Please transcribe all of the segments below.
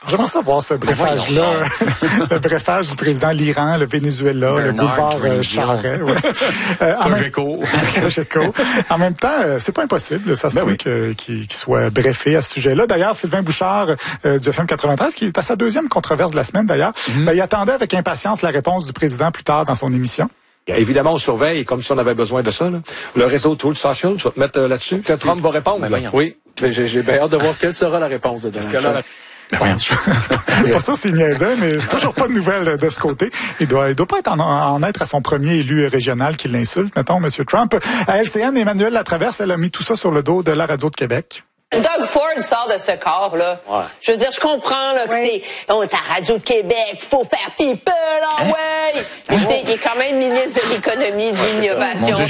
J'aimerais savoir ce brefage-là, le brefage du président de l'Iran, le Venezuela, le boulevard Charret. Cogeco. En même temps, c'est pas impossible. Ça se peut qu'il soit brefé à ce sujet-là. D'ailleurs, Sylvain Bouchard du FM 93, qui est à sa deuxième controverse de la semaine d'ailleurs, il attendait avec impatience la réponse du président plus tard dans son émission. Évidemment, on surveille, comme si on avait besoin de ça. Là. Le réseau Truth Social, tu vas te mettre là-dessus. Que Trump va répondre. Oui, j'ai bien hâte de voir quelle sera la réponse de Donald Trump. Pas sûr s'il niaisait, mais c'est toujours pas de nouvelles de ce côté. Il doit pas être en être à son premier élu régional qui l'insulte, mettons, M. Trump. À LCN, Emmanuel Latraverse, elle a mis tout ça sur le dos de la radio de Québec. Doug Ford sort de ce corps, là. Ouais. Je veux dire, je comprends, là, que c'est, ta Radio de Québec, faut faire people, là, ouais! Mais tu sais, il est quand même ministre de l'économie, de l'innovation.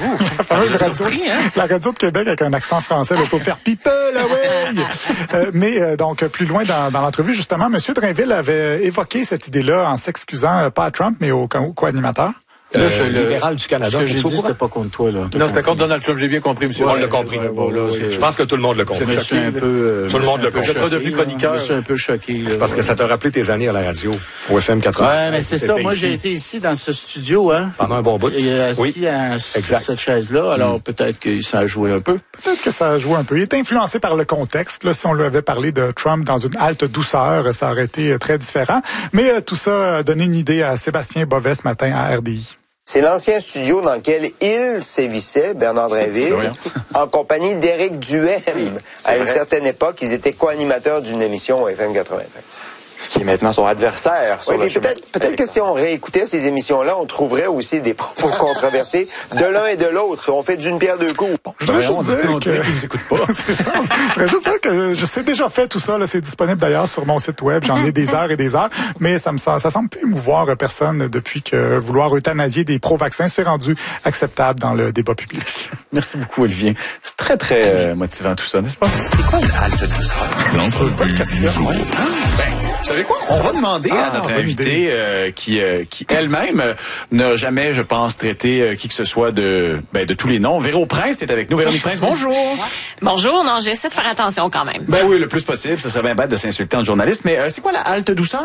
La Radio de Québec avec un accent français, il faut faire people, là, ouais! Mais, donc, plus loin dans l'entrevue, justement, M. Drainville avait évoqué cette idée-là en s'excusant, pas à Trump, mais au co-animateur. Libéral du Canada. Ce que j'ai dit, c'était pas contre toi, là. Non, c'était contre Donald Trump, j'ai bien compris, monsieur. On l'a compris. Je pense que tout le monde l'a compris. Je suis un peu... Tout le monde l'a compris. Je suis devenu chroniqueur. Je suis un peu choqué. C'est parce que ça t'a rappelé tes années à la radio, au FM 80. Ouais, mais c'est ça. Moi, j'ai été ici, dans ce studio, hein. Pendant un bon bout. Assis sur cette chaise-là. Alors, peut-être que ça a joué un peu. Peut-être que ça a joué un peu. Il est influencé par le contexte. Là, si on lui avait parlé de Trump dans une halte douceur, ça aurait été très différent. Mais tout ça a donné une idée à Sébastien Bovet ce matin à RDI. C'est l'ancien studio dans lequel il sévissait, Bernard Drainville, en compagnie d'Éric Duhem. À une certaine époque, ils étaient co-animateurs d'une émission au FM 93. Qui est maintenant son adversaire. Oui, mais peut-être que si on réécoutait ces émissions-là, on trouverait aussi des propos controversés de l'un et de l'autre. On fait d'une pierre deux coups. Bon, je voudrais juste dire qu'ils nous écoutent pas. C'est ça. Je voudrais juste dire que je sais déjà fait tout ça. Là, c'est disponible d'ailleurs sur mon site web. J'en ai des heures et des heures. Mais ça semble plus émouvoir personne depuis que vouloir euthanasier des pro-vaccins s'est rendu acceptable dans le débat public. Merci beaucoup, Olivier. C'est très, très motivant tout ça, n'est-ce pas? C'est quoi une halte douceur? C'est une bonne question. Vous savez quoi? On va demander à notre invitée qui elle-même n'a jamais, je pense, traité qui que ce soit de tous les noms. Véro Prince est avec nous. Véronique Prince, bonjour. Bonjour. Non, j'essaie de faire attention quand même. Ben oui, le plus possible. Ce serait bien bête de s'insulter en journaliste. Mais c'est quoi la halte douceur?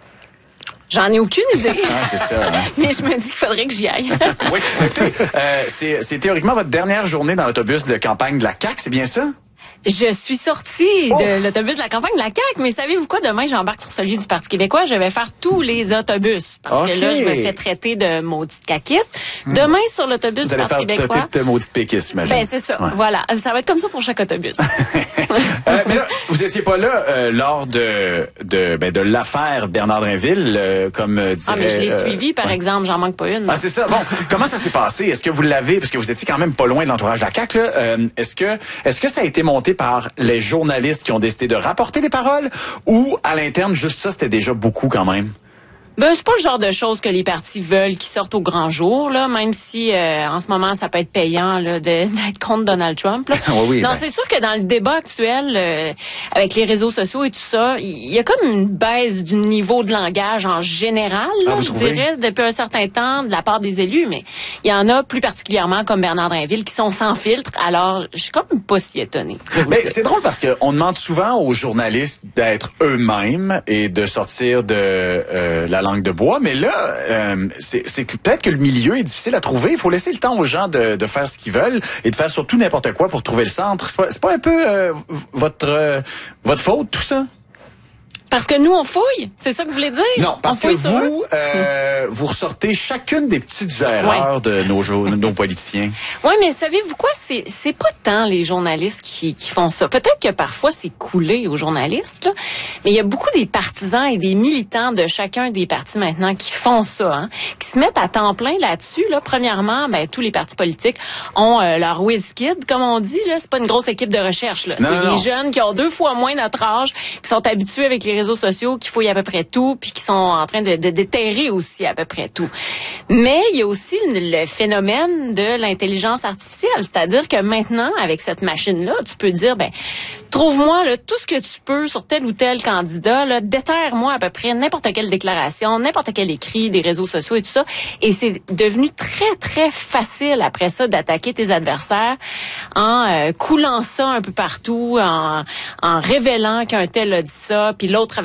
J'en ai aucune idée. C'est ça. Hein? Mais je me dis qu'il faudrait que j'y aille. Oui. C'est théoriquement votre dernière journée dans l'autobus de campagne de la CAQ, c'est bien ça? Je suis sortie de l'autobus de la campagne de la CAQ, mais savez-vous quoi? Demain, j'embarque sur celui du Parti québécois. Je vais faire tous les autobus. Parce que là, je me fais traiter de maudite caquiste. Demain, sur l'autobus du Parti québécois... Vous allez faire traiter de maudite péquiste, j'imagine. Ben, c'est ça. Ouais. Voilà. Ça va être comme ça pour chaque autobus. Mais là, vous étiez pas là lors de l'affaire Bernard Drainville, comme dirait... Ah, mais je l'ai suivi, par exemple. J'en manque pas une. Ah, c'est ça. Bon, comment ça s'est passé? Est-ce que vous l'avez... Parce que vous étiez quand même pas loin de l'entourage de la CAQ, là. Est-ce que ça a été monté par les journalistes qui ont décidé de rapporter les paroles ou à l'interne, juste ça, c'était déjà beaucoup quand même? Ben, c'est pas le genre de choses que les partis veulent qui sortent au grand jour, là, même si en ce moment ça peut être payant là, d'être contre Donald Trump. Là. Oui, non, c'est sûr que dans le débat actuel, avec les réseaux sociaux et tout ça, il y a comme une baisse du niveau de langage en général, là, je dirais, depuis un certain temps, de la part des élus, mais il y en a plus particulièrement comme Bernard Drainville qui sont sans filtre, alors je suis comme pas si étonnée. Ben, c'est drôle parce qu'on demande souvent aux journalistes d'être eux-mêmes et de sortir de la langue de bois, mais là, c'est peut-être que le milieu est difficile à trouver. Il faut laisser le temps aux gens de faire ce qu'ils veulent et de faire surtout n'importe quoi pour trouver le centre. C'est pas un peu votre faute, tout ça? Parce que nous, on fouille? C'est ça que vous voulez dire? Non, parce que vous ressortez chacune des petites erreurs de nos politiciens. Oui, mais savez-vous quoi? C'est pas tant les journalistes qui font ça. Peut-être que parfois, c'est coulé aux journalistes, là, mais il y a beaucoup des partisans et des militants de chacun des partis maintenant qui font ça, hein, qui se mettent à temps plein là-dessus. Là. Premièrement, tous les partis politiques ont leur whiz kid, comme on dit. Là, c'est pas une grosse équipe de recherche. Là. C'est des jeunes qui ont 2 fois moins notre âge, qui sont habitués avec les réseaux sociaux, qui fouillent à peu près tout, puis qui sont en train de déterrer aussi à peu près tout. Mais il y a aussi le phénomène de l'intelligence artificielle, c'est-à-dire que maintenant, avec cette machine-là, tu peux dire, trouve-moi là, tout ce que tu peux sur tel ou tel candidat, là, déterre-moi à peu près n'importe quelle déclaration, n'importe quel écrit des réseaux sociaux et tout ça. Et c'est devenu très, très facile après ça d'attaquer tes adversaires en coulant ça un peu partout, en révélant qu'un tel a dit ça, puis l'autre